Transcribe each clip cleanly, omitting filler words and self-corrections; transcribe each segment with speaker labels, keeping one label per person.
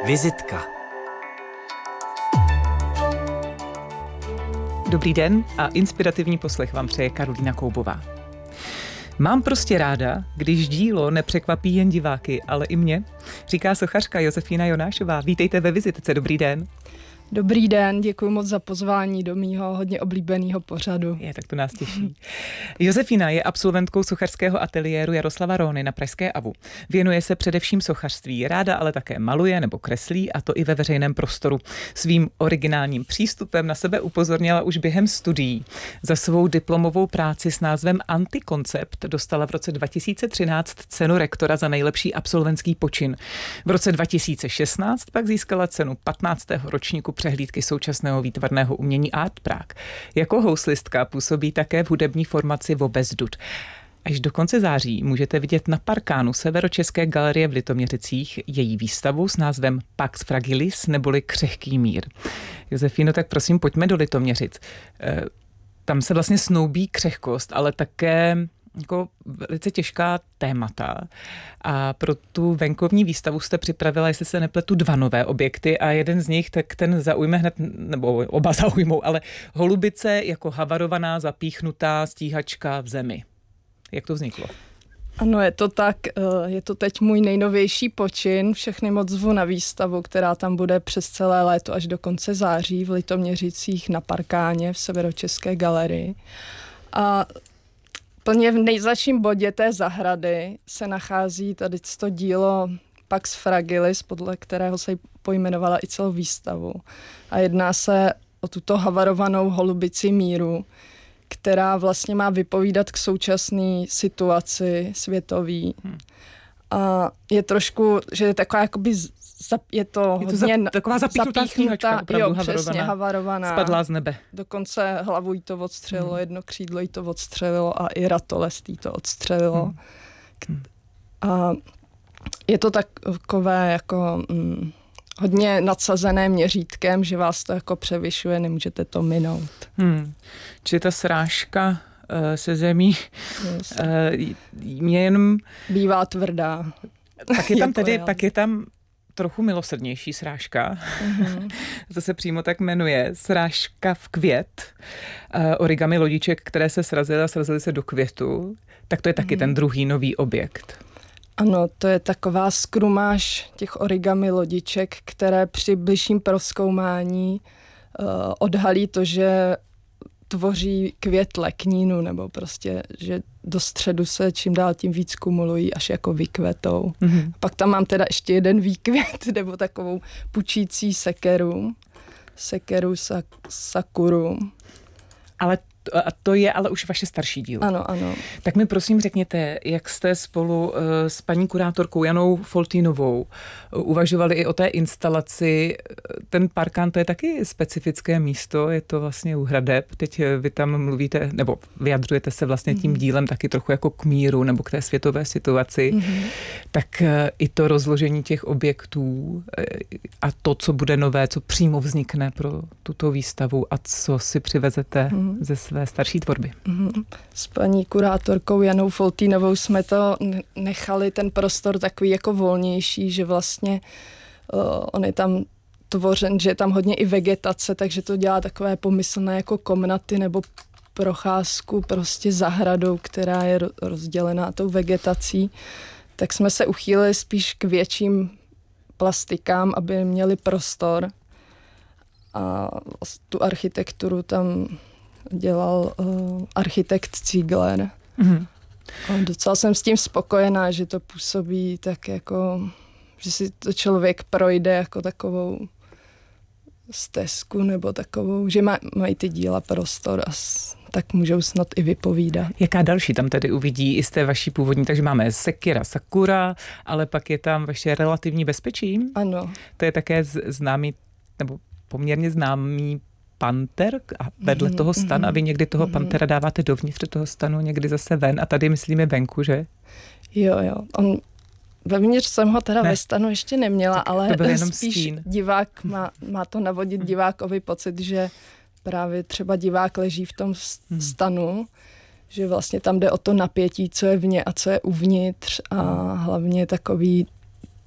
Speaker 1: Vizitka.
Speaker 2: Dobrý den a inspirativní poslech vám přeje Karolína Koubová. Mám prostě ráda, když dílo nepřekvapí jen diváky, ale i mě, říká sochařka Josefína Jonášová. Vítejte ve Vizitce, dobrý den.
Speaker 3: Dobrý den, děkuji moc za pozvání do mýho hodně oblíbeného pořadu.
Speaker 2: Tak to nás těší. Josefína je absolventkou sochařského ateliéru Jaroslava Róny na pražské AVU. Věnuje se především sochařství, ráda ale také maluje nebo kreslí, a to i ve veřejném prostoru. Svým originálním přístupem na sebe upozornila už během studií. Za svou diplomovou práci s názvem Antikoncept dostala v roce 2013 cenu rektora za nejlepší absolventský počin. V roce 2016 pak získala cenu 15. ročníku přehlídky současného výtvarného umění Art Prague. Jako houslistka působí také v hudební formaci Vobezdud. Až do konce září můžete vidět na parkánu Severočeské galerie v Litoměřicích její výstavu s názvem Pax Fragilis neboli Křehký mír. Josefíno, tak prosím, pojďme do Litoměřic. Tam se vlastně snoubí křehkost, ale také jako velice těžká témata. A pro tu venkovní výstavu jste připravila, jestli se nepletu, 2 nové objekty a jeden z nich, tak ten zaujme hned, nebo oba zaujmou, ale holubice jako havarovaná, zapíchnutá stíhačka v zemi. Jak to vzniklo?
Speaker 3: Ano, je to tak, je to teď můj nejnovější počin, všechny moc zvu na výstavu, která tam bude přes celé léto až do konce září v Litoměřicích na parkáně v Severočeské galerii. A plně v nejzadším bodě té zahrady se nachází tady to dílo Pax Fragilis, podle kterého se pojmenovala i celou výstavu. A jedná se o tuto havarovanou holubici míru, která vlastně má vypovídat k současné situaci světový. A je trošku, že je taková jakoby je to hodně
Speaker 2: taková zapíchnutá stíhačka, opravdu
Speaker 3: přesně, havarovaná.
Speaker 2: Spadla z nebe.
Speaker 3: Dokonce hlavu jí to odstřelilo, jedno křídlo jí to odstřelilo a i ratolest jí to odstřelilo. A je to takové jako hodně nadsazené měřítkem, že vás to jako převyšuje, nemůžete to minout.
Speaker 2: Čili ta srážka se zemí mě jenom
Speaker 3: bývá tvrdá.
Speaker 2: Pak je tam trochu milosrdnější srážka. To se přímo tak jmenuje. Srážka v květ. Origami lodiček, které se srazily se do květu. Tak to je taky ten druhý nový objekt.
Speaker 3: Ano, to je taková skrumáž těch origami lodiček, které při bližším prozkoumání odhalí to, že tvoří květ leknínu, nebo prostě, že do středu se čím dál tím víc kumulují, až jako vykvetou. Pak tam mám teda ještě jeden výkvět, nebo takovou pučící sekeru sakuru.
Speaker 2: Ale to je ale už vaše starší dílo.
Speaker 3: Ano.
Speaker 2: Tak mi prosím řekněte, jak jste spolu s paní kurátorkou Janou Foltýnovou uvažovali i o té instalaci. Ten parkán, to je taky specifické místo, je to vlastně u hradeb. Teď vy tam mluvíte, nebo vyjadřujete se vlastně tím dílem taky trochu jako k míru nebo k té světové situaci. Tak i to rozložení těch objektů a to, co bude nové, co přímo vznikne pro tuto výstavu a co si přivezete ze své starší tvorby.
Speaker 3: S paní kurátorkou Janou Foltýnovou jsme to nechali ten prostor takový jako volnější, že vlastně on je tam tvořen, že je tam hodně i vegetace, takže to dělá takové pomyslné jako komnaty nebo procházku prostě zahradou, která je rozdělená tou vegetací. Tak jsme se uchýlili spíš k větším plastikám, aby měli prostor. A tu architekturu tam dělal architekt Ziegler. A docela jsem s tím spokojená, že to působí tak jako, že si to člověk projde jako takovou stezku nebo takovou, že mají ty díla prostor a tak můžou snad i vypovídat.
Speaker 2: Jaká další tam tedy uvidí i z té vaší původní? Takže máme Sekira Sakura, ale pak je tam vaše Relativní bezpečí.
Speaker 3: Ano.
Speaker 2: To je také známý, nebo poměrně známý panter a vedle toho stan a vy někdy toho pantera dáváte dovnitř toho stanu, někdy zase ven a tady myslíme venku, že?
Speaker 3: Jo. Vevnitř jsem ho teda ve stanu ještě neměla, ale spíš stín. Divák má to navodit divákovi pocit, že právě třeba divák leží v tom stanu, že vlastně tam jde o to napětí, co je vně a co je uvnitř a hlavně takový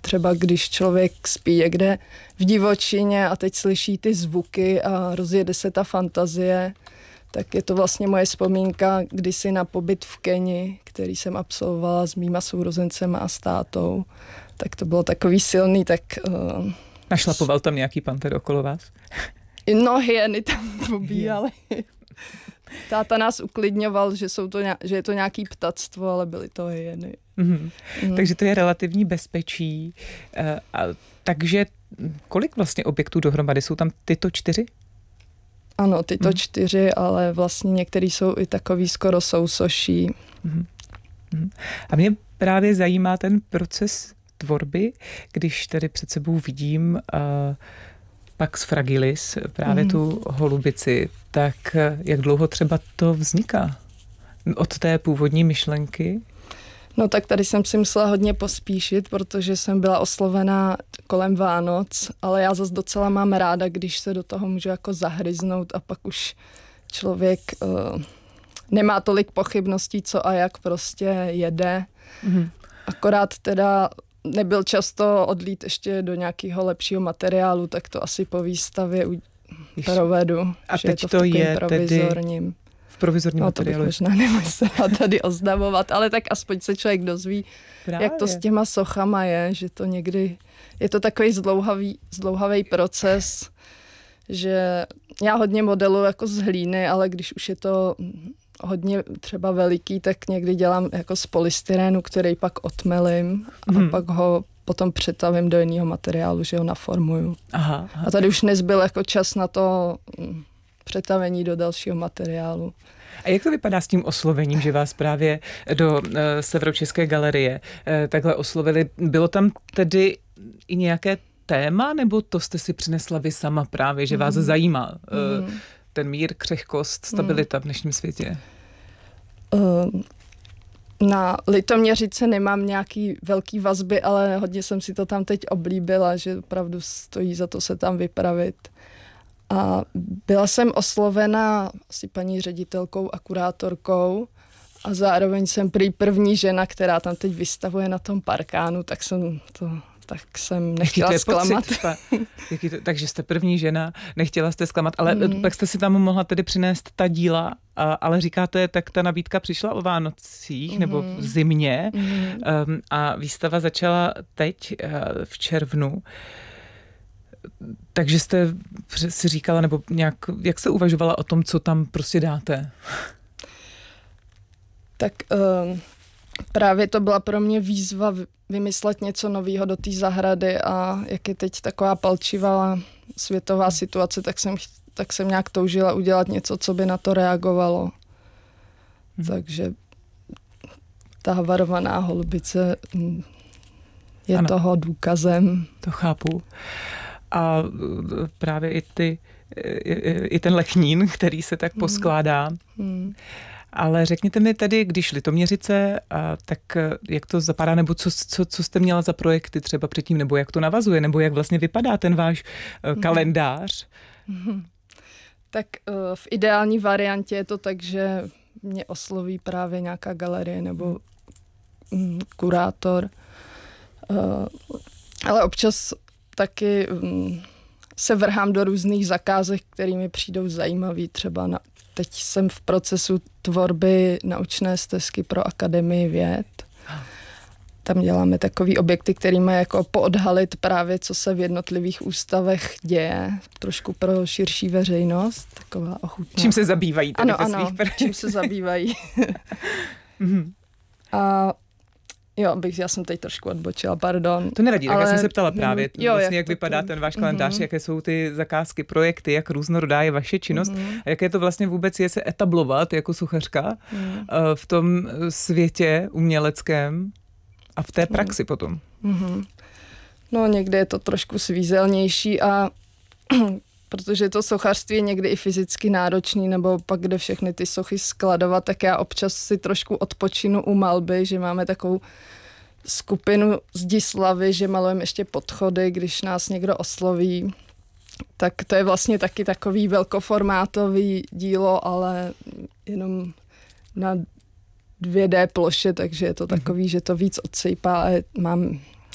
Speaker 3: třeba když člověk spí někde v divočině a teď slyší ty zvuky a rozjede se ta fantazie, tak je to vlastně moje vzpomínka kdysi na pobyt v Keni, který jsem absolvovala s mýma sourozencema a s tátou. Tak to bylo takový silný, tak...
Speaker 2: Našlapoval tam nějaký panter okolo vás?
Speaker 3: No, hyeny tam pobíhaly. Táta nás uklidňoval, že je to nějaký ptactvo, ale byly to hyeny.
Speaker 2: Takže to je relativní bezpečí. Takže kolik vlastně objektů dohromady? Jsou tam tyto 4?
Speaker 3: Ano, tyto 4, ale vlastně některý jsou i takový skoro sousoší.
Speaker 2: A mě právě zajímá ten proces tvorby, když tady před sebou vidím Pax Fragilis, právě tu holubici, tak jak dlouho třeba to vzniká? Od té původní myšlenky?
Speaker 3: No tak tady jsem si musela hodně pospíšit, protože jsem byla oslovená kolem Vánoc, ale já zase docela mám ráda, když se do toho můžu jako zahryznout a pak už člověk nemá tolik pochybností, co a jak prostě jede. Akorát teda nebyl často odlít ještě do nějakého lepšího materiálu, tak to asi po výstavě provedu.
Speaker 2: A
Speaker 3: že
Speaker 2: teď
Speaker 3: je to v provizorním.
Speaker 2: Tedy v provizorním materiálu.
Speaker 3: To bych možná nemusela tady oznamovat, ale tak aspoň se člověk dozví, právě. Jak to s těma sochama je, že to někdy, je to takový zdlouhavý proces, že já hodně modeluji jako z hlíny, ale když už je to hodně třeba veliký, tak někdy dělám jako z polystyrénu, který pak otmelím a pak ho potom přetavím do jiného materiálu, že ho naformuju. Aha. A tady už nezbyl jako čas na to přetavení do dalšího materiálu.
Speaker 2: A jak to vypadá s tím oslovením, že vás právě do Severočeské galerie takhle oslovili? Bylo tam tedy i nějaké téma, nebo to jste si přinesla vy sama právě, že vás zajímá ten mír, křehkost, stabilita v dnešním světě?
Speaker 3: Na Litoměřice nemám nějaký velký vazby, ale hodně jsem si to tam teď oblíbila, že opravdu stojí za to se tam vypravit. A byla jsem oslovena asi paní ředitelkou a kurátorkou a zároveň jsem prý první žena, která tam teď vystavuje na tom parkánu, tak jsem nechtěla zklamat.
Speaker 2: Takže jste první žena, nechtěla jste zklamat, ale pak jste si tam mohla tedy přinést ta díla, ale říkáte, tak ta nabídka přišla o Vánocích nebo v zimě a výstava začala teď v červnu. Takže jste si říkala, nebo nějak, jak jste uvažovala o tom, co tam prostě dáte?
Speaker 3: Tak právě to byla pro mě výzva vymyslet něco nového do té zahrady a jak je teď taková palčivá světová situace, tak jsem nějak toužila udělat něco, co by na to reagovalo. Takže ta havarovaná holubice je toho důkazem.
Speaker 2: To chápu. A právě i ten lechnín, který se tak poskládá. Ale řekněte mi tedy, když Litoměřice, tak jak to zapadá, nebo co jste měla za projekty třeba předtím, nebo jak to navazuje, nebo jak vlastně vypadá ten váš kalendář?
Speaker 3: Tak v ideální variantě je to tak, že mě osloví právě nějaká galerie nebo kurátor. Ale občas taky se vrhám do různých zakázek, které mi přijdou zajímavý. Třeba teď jsem v procesu tvorby naučné stezky pro Akademii věd. Tam děláme takový objekty, který mají jako poodhalit právě, co se v jednotlivých ústavech děje. Trošku pro širší veřejnost. Taková ochutná.
Speaker 2: Čím se zabývají tady ve svých
Speaker 3: čím se zabývají. A jo, já jsem teď trošku odbočila, pardon.
Speaker 2: To nevadí, tak já jsem se ptala právě, vlastně, jak vypadá ten váš kalendář, jaké jsou ty zakázky, projekty, jak různorodá je vaše činnost a jaké to vlastně vůbec je se etablovat jako sochařka v tom světě uměleckém a v té praxi potom.
Speaker 3: No někde je to trošku svízelnější a protože to sochařství je někdy i fyzicky náročný, nebo pak jde všechny ty sochy skladovat, tak já občas si trošku odpočinu u malby, že máme takovou skupinu Zdislavy, že malujeme ještě podchody, když nás někdo osloví. Tak to je vlastně taky takový velkoformátový dílo, ale jenom na 2D ploše, takže je to takový, že to víc odsejpá a mám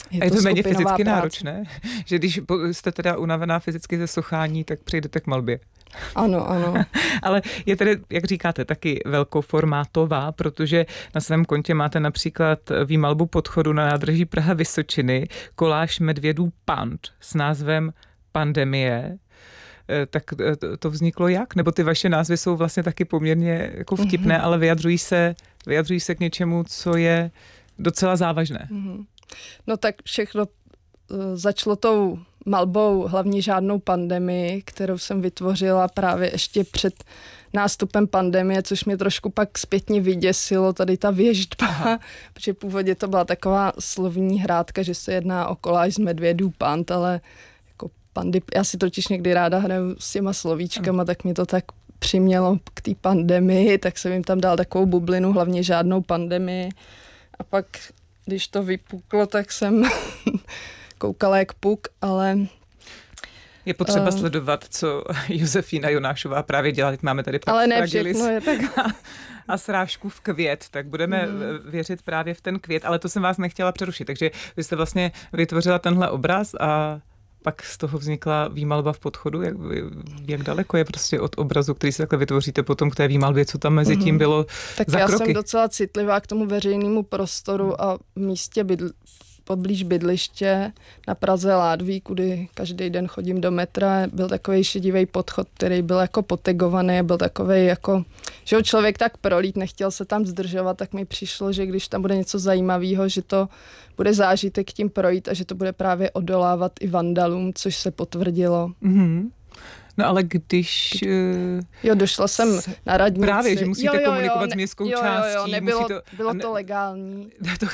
Speaker 2: A je to méně fyzicky náročné? Že když jste teda unavená fyzicky ze sochání, tak přejdete k malbě?
Speaker 3: Ano, ano.
Speaker 2: Ale je tedy, jak říkáte, taky velkoformátová, protože na svém kontě máte například výmalbu podchodu na nádraží Praha-Vysočiny, koláž medvědů Pand s názvem Pandemie. Tak to vzniklo jak? Nebo ty vaše názvy jsou vlastně taky poměrně jako vtipné, ale vyjadřují se k něčemu, co je docela závažné.
Speaker 3: No tak všechno začalo tou malbou Hlavně žádnou pandemii, kterou jsem vytvořila právě ještě před nástupem pandemie, což mě trošku pak zpětně vyděsilo, tady ta věždba, protože původně to byla taková slovní hrádka, že se jedná o koláž z medvědů Pand, ale jako pandy, já si totiž někdy ráda hraju s těma slovíčkama, tak mě to tak přimělo k té pandemii, tak jsem jim tam dal takovou bublinu, Hlavně žádnou pandemii. A pak, když to vypuklo, tak jsem koukala jak puk, ale...
Speaker 2: Je potřeba sledovat, co Josefína Jonášová právě dělá. Teď máme tady
Speaker 3: ale ne všechno je tak.
Speaker 2: A srážku v květ, tak budeme věřit právě v ten květ, ale to jsem vás nechtěla přerušit. Takže vy jste vlastně vytvořila tenhle obraz a pak z toho vznikla výmalba v podchodu. Jak daleko je prostě od obrazu, který si takhle vytvoříte potom k té výmalbě, co tam mezi tím bylo
Speaker 3: tak
Speaker 2: za kroky?
Speaker 3: Já jsem docela citlivá k tomu veřejnému prostoru a místě poblíž bydliště na Praze Ládví, kudy každý den chodím do metra. Byl takovej šedivý podchod, který byl jako potegovaný, byl takovej jako, že ho člověk tak prolít, nechtěl se tam zdržovat, tak mi přišlo, že když tam bude něco zajímavého, že to bude zážitek tím projít a že to bude právě odolávat i vandalům, což se potvrdilo.
Speaker 2: Mm-hmm. No ale když...
Speaker 3: Jo, došla jsem na radnici.
Speaker 2: Právě, že musíte komunikovat s městskou částí.
Speaker 3: Bylo to legální.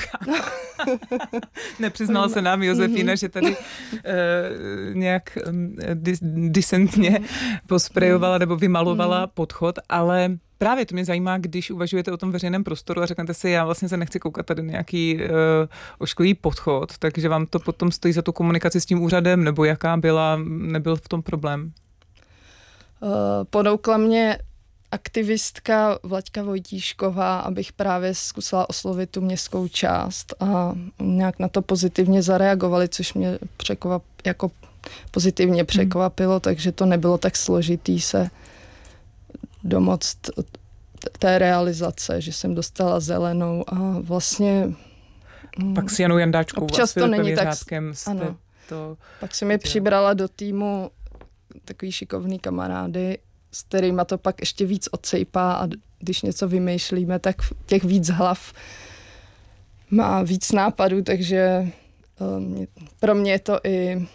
Speaker 2: Nepřiznala se nám Josefína, že tady nějak disentně posprejovala nebo vymalovala podchod, ale právě to mě zajímá, když uvažujete o tom veřejném prostoru a řeknete si, já vlastně se nechci koukat tady nějaký ošklivý podchod, takže vám to potom stojí za tu komunikaci s tím úřadem, nebo jaká nebyl v tom problém?
Speaker 3: Ponoukla mě aktivistka Vlaďka Vojtíšková, abych právě zkusila oslovit tu městskou část a nějak na to pozitivně zareagovali, což mě pozitivně překvapilo, takže to nebylo tak složitý se domoct té realizace, že jsem dostala zelenou a vlastně...
Speaker 2: Pak s Janou Jandáčkou
Speaker 3: občas to není tak...
Speaker 2: Ano.
Speaker 3: Pak jsem je přibrala do týmu takový šikovný kamarády, s kterýma to pak ještě víc odsejpá a když něco vymýšlíme, tak těch víc hlav má víc nápadů, takže pro mě je to i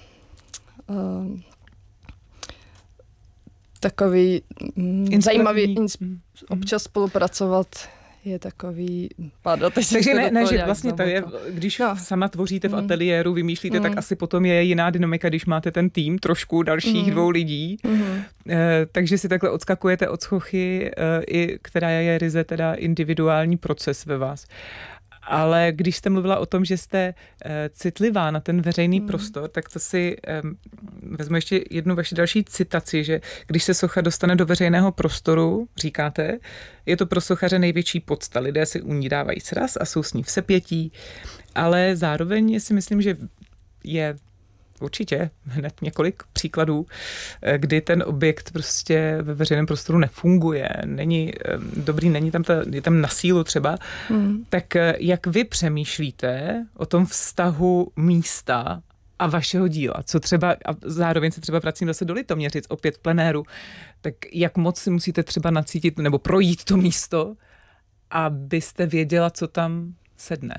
Speaker 3: takový zajímavý občas spolupracovat je takový
Speaker 2: Takže ne, že vlastně to je, když sama tvoříte v ateliéru, vymýšlíte, tak asi potom je jiná dynamika, když máte ten tým trošku dalších dvou lidí. Takže si takhle odskakujete od schochy, která je ryze teda individuální proces ve vás. Ale když jste mluvila o tom, že jste citlivá na ten veřejný prostor, tak to si vezmu ještě jednu vaši další citaci, že když se socha dostane do veřejného prostoru, říkáte, je to pro sochaře největší podsta. Lidé si u ní dávají sraz a jsou s ní v sepětí, ale zároveň si myslím, že je určitě hned několik příkladů, kdy ten objekt prostě ve veřejném prostoru nefunguje, není dobrý, je tam na sílu třeba. Tak jak vy přemýšlíte o tom vztahu místa a vašeho díla? Co třeba, a zároveň se třeba vracím zase do Litoměřic, opět v plenéru, tak jak moc si musíte třeba nacítit nebo projít to místo, abyste věděla, co tam sedne?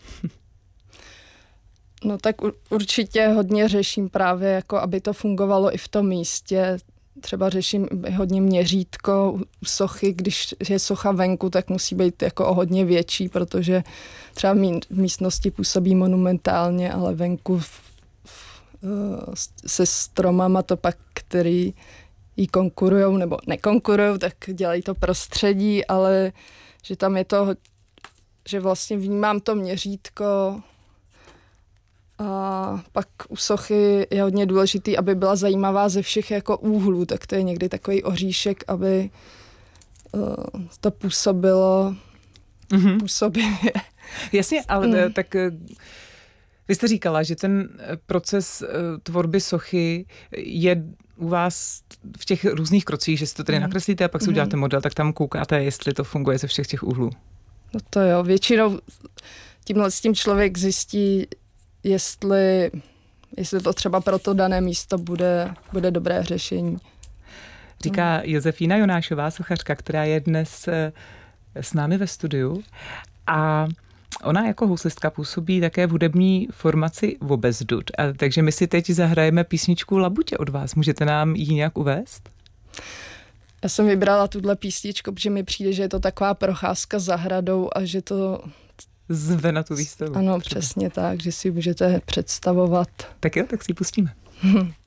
Speaker 3: No tak určitě hodně řeším právě, jako aby to fungovalo i v tom místě. Třeba řeším hodně měřítko u sochy, když je socha venku, tak musí být jako o hodně větší, protože třeba v místnosti působí monumentálně, ale venku se stromama to pak, který jí konkurujou nebo nekonkurujou, tak dělají to prostředí, ale že tam je to, že vlastně vnímám to měřítko. A pak u sochy je hodně důležitý, aby byla zajímavá ze všech jako úhlů, tak to je někdy takový oříšek, aby to působilo působivě.
Speaker 2: Jasně, ale tak Vy jste říkala, že ten proces tvorby sochy je u vás v těch různých krocích, že si to tady nakreslíte a pak si uděláte model, tak tam koukáte, jestli to funguje ze všech těch úhlů.
Speaker 3: No to jo, většinou s tím člověk zjistí, jestli to třeba pro to dané místo bude dobré řešení.
Speaker 2: Říká Josefína Jonášová, sochařka, která je dnes s námi ve studiu a ona jako houslistka působí také v hudební formaci Vobezdud. Takže my si teď zahrajeme písničku Labutě od vás. Můžete nám ji nějak uvést?
Speaker 3: Já jsem vybrala tuhle písničku, protože mi přijde, že je to taková procházka zahradou a že to
Speaker 2: zve na tu výstavu.
Speaker 3: Ano, přesně tak, že si můžete představovat.
Speaker 2: Tak jo, tak si ji pustíme.